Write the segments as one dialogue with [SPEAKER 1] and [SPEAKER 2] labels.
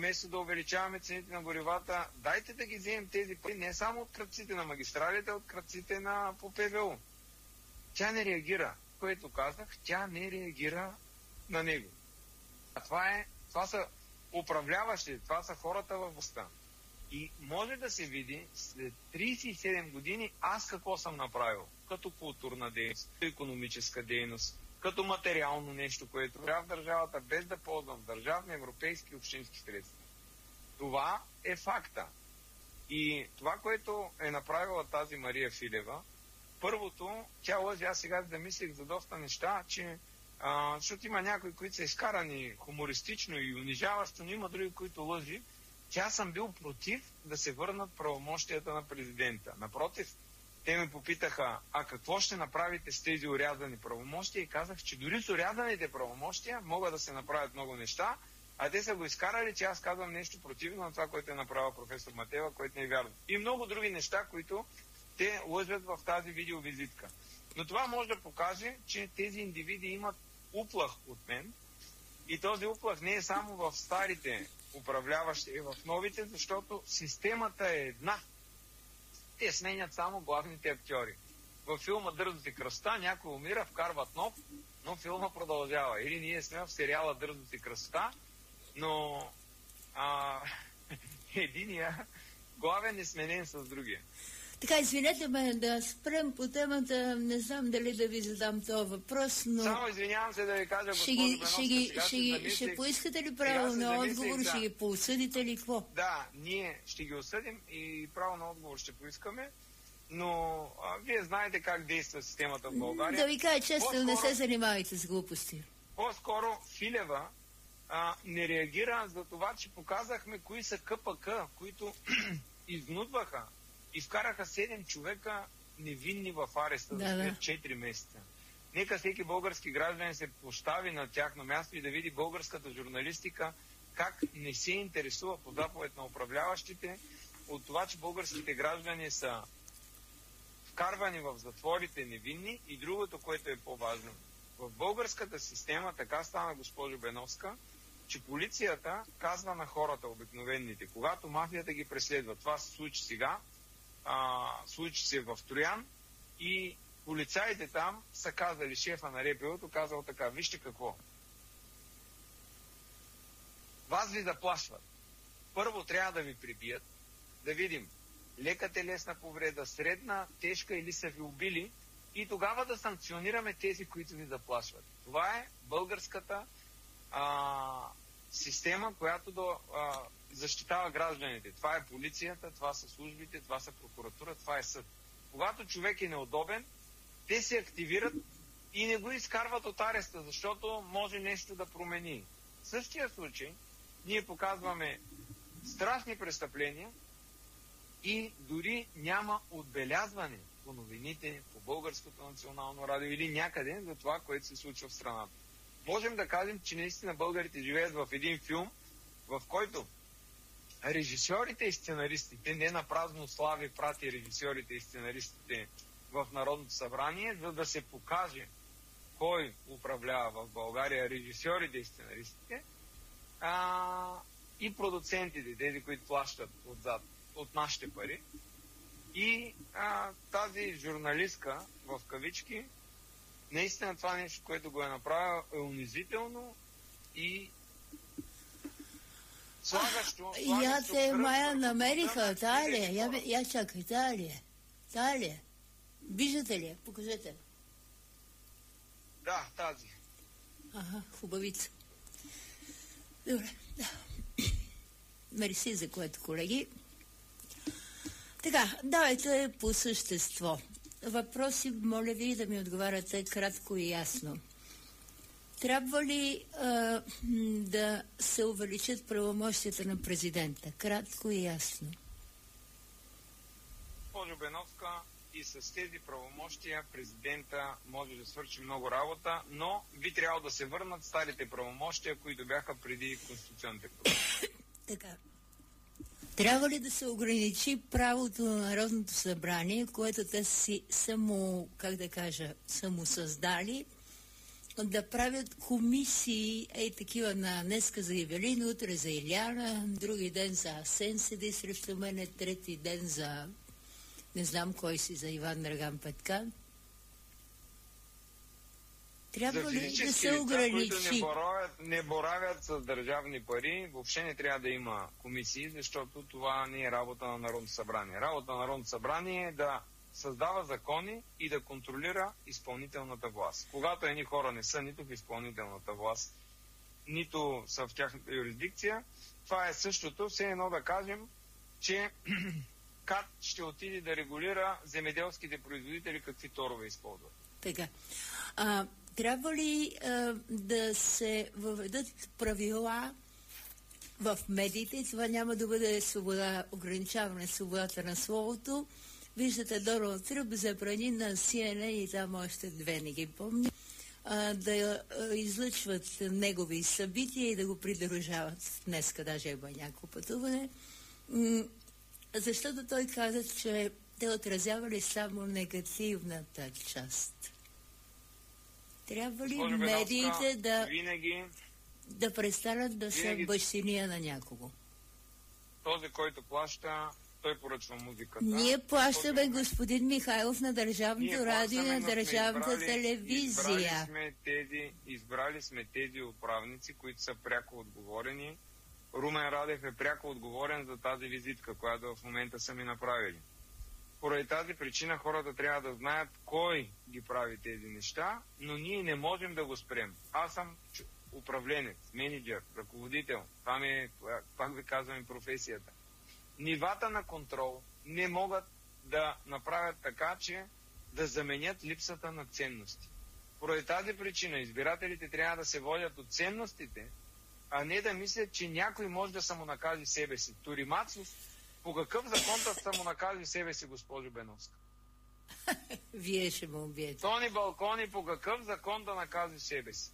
[SPEAKER 1] вместо да увеличаваме цените на горивата, дайте да ги вземем тези пари не само от кръците на магистралите, а от кръците на по ПВУ. Тя не реагира. Което казах, тя не реагира на него. Това са управляващи, това са хората във властта. И може да се види след 37 години аз какво съм направил. Като културна дейност, като икономическа дейност, като материално нещо, което трябва в държавата, без да ползвам държавни, европейски и общински средства. Това е факта. И това, което е направила тази Мария Филева, първото, тя лъжи, аз сега да мислих за доста неща, че защото има някои, които са изкарани хумористично и унижаващо, но има други, които лъжи, че аз съм бил против да се върнат правомощията на президента. Напротив, те ме попитаха, а какво ще направите с тези урязани правомощия? И казах, че дори с урязаните правомощия могат да се направят много неща, а те са го изкарали, че аз казвам нещо противно на това, което е направил професор Матева, което не е вярно. И много други неща, които те лъжат в тази видеовизитка. Но това може да покаже, че тези индивиди имат уплах от мен и този уплах не е само в старите управляващи, в новите, защото системата е една. Те сменят само главните актьори. Във филма Дързост и красота някой умира, вкарват нов, но филма продължава. Или ние сме в сериала Дързост и красота, но единия главен е сменен с другия.
[SPEAKER 2] Така, извинете ме да спрем по темата, не знам дали да ви задам този въпрос, но...
[SPEAKER 1] Само извинявам се да ви кажа, госпожо Беновска,
[SPEAKER 2] ще поискате ли право на отговор, ще ги поосъдите ли какво?
[SPEAKER 1] Да, ние ще ги осъдим и право на отговор ще поискаме, но вие знаете как действа системата в България.
[SPEAKER 2] Да ви кажа честно, не се занимавайте с глупости.
[SPEAKER 1] По-скоро Филева не реагира за това, че показахме кои са КПК, които изнудваха и вкараха 7 човека невинни в ареста за 4 месеца. Нека всеки български гражданин се постави на тяхно място и да види българската журналистика как не се интересува по заповед на управляващите от това, че българските граждани са вкарвани в затворите невинни и другото, което е по-важно. В българската система така стана, госпожо Беновска, че полицията казва на хората, обикновените, когато мафията ги преследва. Това се случи сега, случи се в Троян и полицаите там са казали, шефа на РПУ-то казал така, вижте какво. Вас ви заплашват. Първо трябва да ви прибият, да видим лека телесна повреда, средна, тежка или са ви убили и тогава да санкционираме тези, които ви заплашват. Това е българската система, която да защитава гражданите. Това е полицията, това са службите, това са прокуратура, това е съд. Когато човек е неудобен, те се активират и не го изкарват от ареста, защото може нещо да промени. В същия случай ние показваме страшни престъпления и дори няма отбелязване по новините, по Българското национално радио или някъде за това, което се случва в страната. Можем да кажем, че наистина българите живеят в един филм, в който режисьорите и сценаристите, не на празно слави прати режисьорите и сценаристите в Народното събрание, за да се покаже кой управлява в България режисьорите и сценаристите и продуцентите, тези, които плащат отзад от нашите пари. И тази журналистка, в кавички, наистина това нещо, което го е направил, е унизително и слагащо...
[SPEAKER 2] Я те Майя намериха, тая ли е? Я чакай, тая ли е? Тая ли е? Виждате ли? Покажете.
[SPEAKER 1] Да, тази.
[SPEAKER 2] Ага, хубавица. Добре, да. Мерси за което, колеги. Така, давайте по същество. Въпроси, моля ви да ми отговаряте кратко и ясно. Трябва ли да се увеличат правомощията на президента? Кратко и ясно.
[SPEAKER 1] Госпожо Беновска, и с тези правомощия президента може да свърши много работа, но би трябвало да се върнат старите правомощия, които бяха преди конституционните промени.
[SPEAKER 2] Така. Трябва ли да се ограничи правото на Народното събрание, което те си самосъздали, да правят комисии, такива на днеска за Ивелин, утре за Иляна, други ден за Асен седи срещу мене, трети ден за не знам кой си, за Иван Драган Петкан. Трябва ли да се ограничи?
[SPEAKER 1] Които не боравят с държавни пари, въобще не трябва да има комисии, защото това не е работа на Народното събрание. Работа на Народното събрание е да създава закони и да контролира изпълнителната власт. Когато едни хора не са нито в изпълнителната власт, нито са в тяхната юрисдикция, това е същото. Все едно да кажем, че КАТ ще отиде да регулира земеделските производители какви торове използват.
[SPEAKER 2] Така. Трябва ли да се въведат правила в медиите? Това няма да бъде свобода, ограничаване свободата на словото. Виждате, Доналд Тръмп забрани на CNN и там още две, не ги помня, да излъчват негови събития и да го придружават. Днеска даже има някакво пътуване. Защото той каза, че те отразявали само негативната част. Трябва ли медиите да престанат да са бащиния на някого?
[SPEAKER 1] Този, който плаща, той поръчва музиката.
[SPEAKER 2] Ние плащаме, господин Михайлов, на Държавното радио и на Държавната телевизия.
[SPEAKER 1] Избрали сме тези управници, които са пряко отговорени. Румен Радев е пряко отговорен за тази визитка, която в момента са ми направили. Поради тази причина хората трябва да знаят кой ги прави тези неща, но ние не можем да го спрем. Аз съм управленец, менеджер, ръководител. Това ми е, пак ви казвам, професията. Нивата на контрол не могат да направят така, че да заменят липсата на ценности. Поради тази причина избирателите трябва да се водят от ценностите, а не да мислят, че някой може да самонакаже себе си. Торимацов, по какъв закон да самонакаже себе си, госпожо Беновска?
[SPEAKER 2] Вие ще му убиете.
[SPEAKER 1] Тони Балкони, по какъв закон да накаже себе си?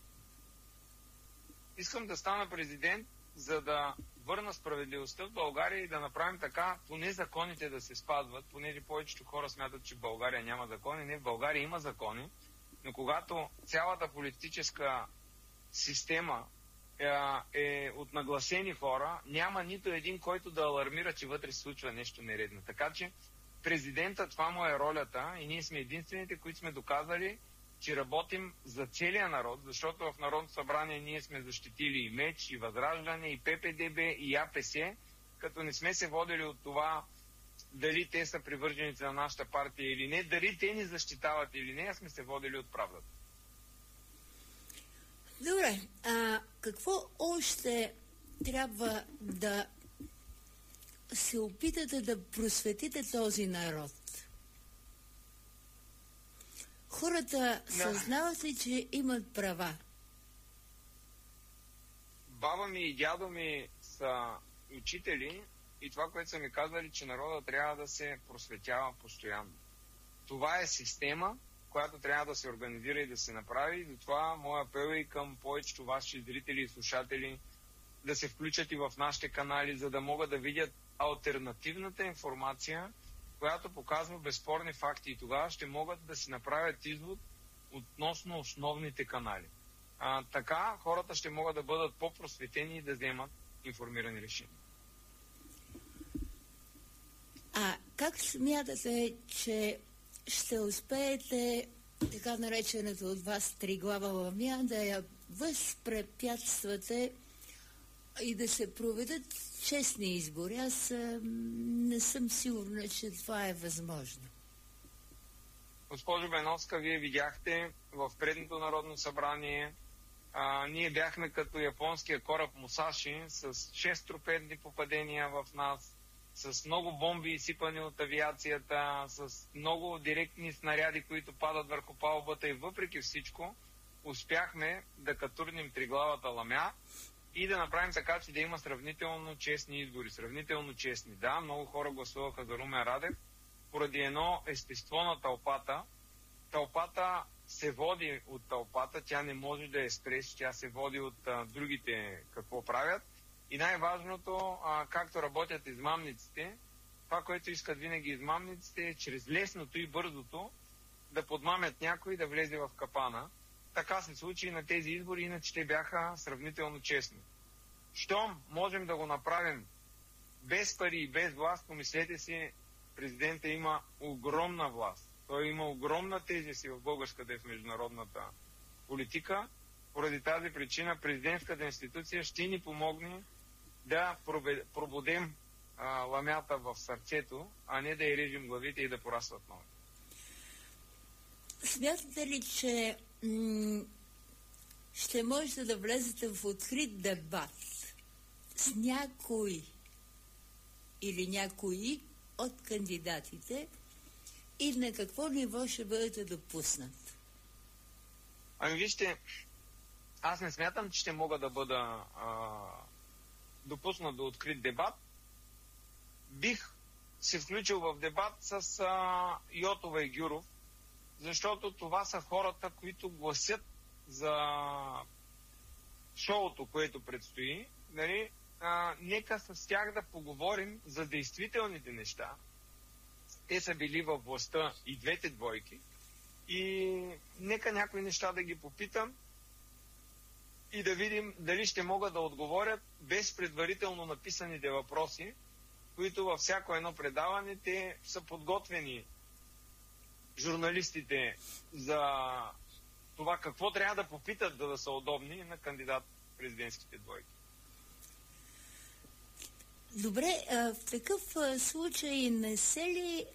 [SPEAKER 1] Искам да стана президент, за да върна справедливостта в България и да направим така, поне законите да се спазват, понеже повечето хора смятат, че в България няма закони. Не, в България има закони, но когато цялата политическа система е от нагласени хора, няма нито един, който да алармира, че вътре се случва нещо нередно. Така че президента, това му е ролята и ние сме единствените, които сме доказали, че работим за целия народ, защото в Народното събрание ние сме защитили и МЕЧ, и Възраждане, и ППДБ, и АПС, като не сме се водили от това дали те са привърженици на нашата партия или не, дали те ни защитават или не, а сме се водили от правдата.
[SPEAKER 2] Добре, какво още трябва да се опитате да просветите този народ? Хората съзнават ли, че имат права?
[SPEAKER 1] Баба ми и дядо ми са учители и това, което са ми казали, че народа трябва да се просветява постоянно. Това е система, която трябва да се организира и да се направи. И затова моя апел е и към повечето ваши зрители и слушатели да се включат и в нашите канали, за да могат да видят алтернативната информация, която показва безспорни факти, и тогава ще могат да си направят извод относно основните канали. Така хората ще могат да бъдат по-просветени и да вземат информирани решения.
[SPEAKER 2] Как смятате, че ще успеете така наречената от вас триглава ламя да я възпрепятствате и да се проведат честни избори? Аз не съм сигурна, че това е възможно.
[SPEAKER 1] Госпожо Беновска, вие видяхте в предното Народно събрание, ние бяхме като японския кораб Мусаши с 6 торпедни попадения в нас, с много бомби изсипани от авиацията, с много директни снаряди, които падат върху палубата, и въпреки всичко успяхме да катурнем триглавата ламя и да направим така, че да има сравнително честни избори. Сравнително честни. Да, много хора гласуваха за Румен Радев поради едно естество на тълпата. Тълпата се води от тълпата, тя не може да я спреш, тя се води от другите какво правят. И най-важното, както работят измамниците, това, което искат винаги измамниците, е чрез лесното и бързото да подмамят някой да влезе в капана. така се случи на тези избори, иначе те бяха сравнително честни. Щом можем да го направим без пари и без власт, помислете си, президента има огромна власт. Той има огромна тежест и в българската и в международната политика. Поради тази причина президентската институция ще ни помогне да пробудем ламята в сърцето, а не да й режем главите и да порастват нови.
[SPEAKER 2] Смятате ли, че ще можете да влезете в открит дебат с някой или някои от кандидатите и на какво ниво ще бъдете допуснат?
[SPEAKER 1] Ами вижте, аз не смятам, че ще мога да бъда допуснат до открит дебат. Бих се включил в дебат с Йотова и Гюров, защото това са хората, които гласят за шоуто, което предстои. Нали? Нека с тях да поговорим за действителните неща. Те са били във властта и двете двойки. И нека някои неща да ги попитам и да видим дали ще могат да отговорят без предварително написаните въпроси, които във всяко едно предаване те са подготвени журналистите за това какво трябва да попитат, да са удобни на кандидат президентските двойки.
[SPEAKER 2] Добре, в такъв случай не се ли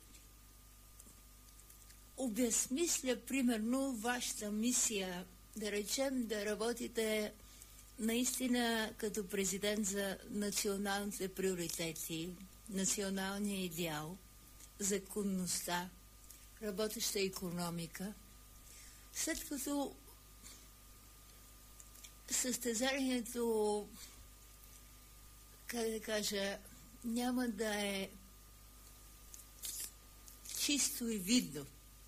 [SPEAKER 2] обезмисля, примерно, вашата мисия, да речем, да работите наистина като президент за националните приоритети, националния идеал, законността, работеща икономика, след като състезанието, как да кажа, няма да е чисто и видно.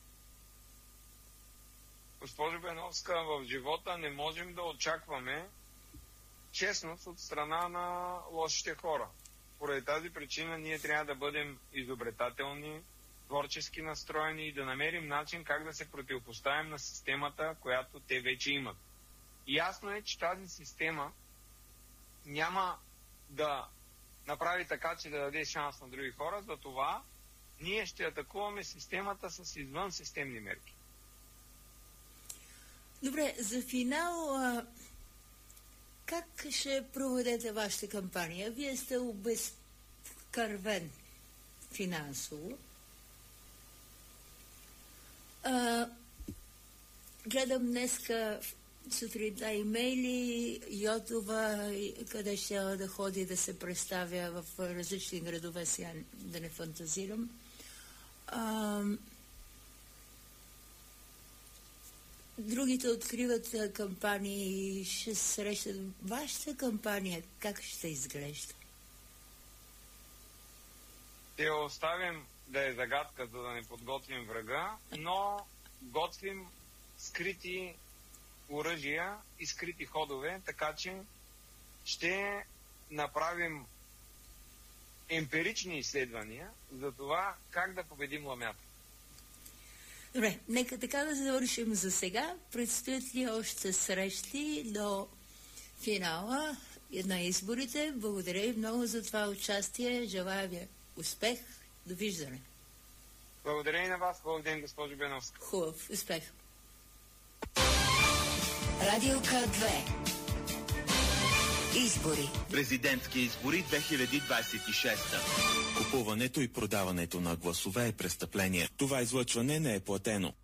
[SPEAKER 1] Госпожо Беновска, в живота не можем да очакваме честност от страна на лошите хора. Поради тази причина ние трябва да бъдем изобретателни, творчески настроени и да намерим начин как да се противопоставим на системата, която те вече имат. И ясно е, че тази система няма да направи така, че да даде шанс на други хора, затова ние ще атакуваме системата с извънсистемни мерки.
[SPEAKER 2] Добре, за финал, как ще проведете вашата кампания? Вие сте обезкървен финансово. Гледам днеска сутринта имейли, Йотова, къде ще да ходи да се представя в различни градове, сега да не фантазирам. Другите откриват кампании и ще срещат. Вашата кампания как ще изглежда?
[SPEAKER 1] Те оставим да е загадка, за да не подготвим врага, но готвим скрити оръжия и скрити ходове, така че ще направим емпирични изследвания за това как да победим ламята.
[SPEAKER 2] Добре, нека така да завършим за сега. Предстоят ли още срещи до финала на изборите? Благодаря ви много за това участие. Желая ви успех. Довиждане.
[SPEAKER 1] Благодаря и на вас. Хубав ден, госпожо Беновска.
[SPEAKER 2] Хубав успех.
[SPEAKER 3] Радио К2. Избори.
[SPEAKER 4] Президентски избори 2026.
[SPEAKER 5] Купуването и продаването на гласове е престъпление. Това излъчване не е платено.